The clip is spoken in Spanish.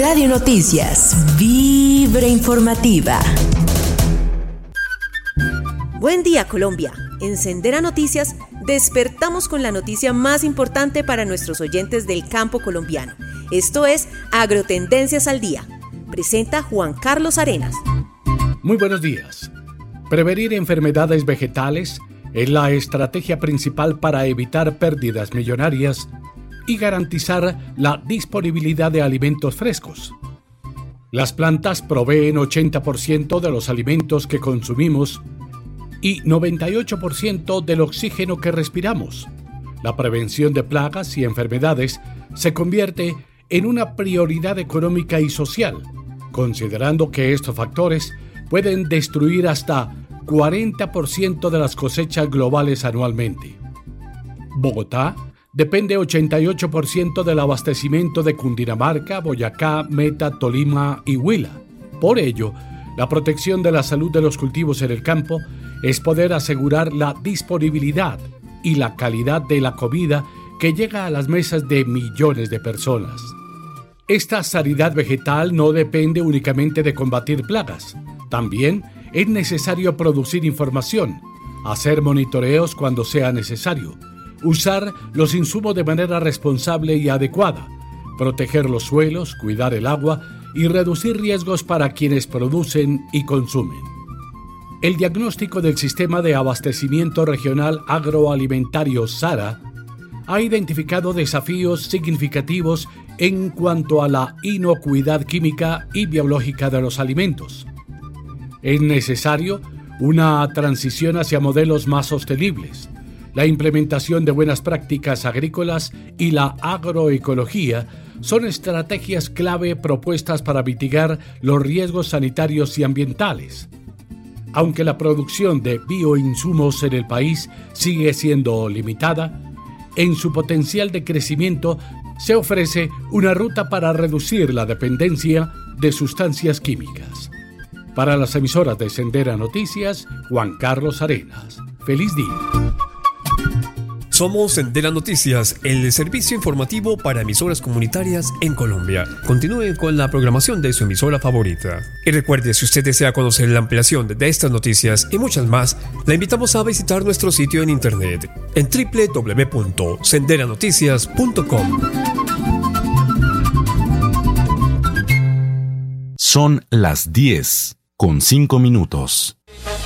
Radio Noticias, Vibra Informativa. Buen día, Colombia. En Sendera Noticias despertamos con la noticia más importante para nuestros oyentes del campo colombiano. Esto es Agrotendencias al Día. Presenta Juan Carlos Arenas. Muy buenos días. Prevenir enfermedades vegetales es la estrategia principal para evitar pérdidas millonarias y garantizar la disponibilidad de alimentos frescos. Las plantas proveen 80% de los alimentos que consumimos y 98% del oxígeno que respiramos. La prevención de plagas y enfermedades se convierte en una prioridad económica y social, considerando que estos factores pueden destruir hasta 40% de las cosechas globales anualmente. Bogotá depende 88% del abastecimiento de Cundinamarca, Boyacá, Meta, Tolima y Huila. Por ello, la protección de la salud de los cultivos en el campo es poder asegurar la disponibilidad y la calidad de la comida que llega a las mesas de millones de personas. Esta sanidad vegetal no depende únicamente de combatir plagas. También es necesario producir información, hacer monitoreos cuando sea necesario, usar los insumos de manera responsable y adecuada, proteger los suelos, cuidar el agua y reducir riesgos para quienes producen y consumen. El diagnóstico del Sistema de Abastecimiento Regional Agroalimentario SARA ha identificado desafíos significativos en cuanto a la inocuidad química y biológica de los alimentos. Es necesario una transición hacia modelos más sostenibles, la implementación de buenas prácticas agrícolas y la agroecología son estrategias clave propuestas para mitigar los riesgos sanitarios y ambientales. Aunque la producción de bioinsumos en el país sigue siendo limitada, en su potencial de crecimiento se ofrece una ruta para reducir la dependencia de sustancias químicas. Para las emisoras de Sendera Noticias, Juan Carlos Arenas. ¡Feliz día! Somos Sendera Noticias, el servicio informativo para emisoras comunitarias en Colombia. Continúen con la programación de su emisora favorita. Y recuerde, si usted desea conocer la ampliación de estas noticias y muchas más, la invitamos a visitar nuestro sitio en internet en www.senderanoticias.com. Son las 10:05.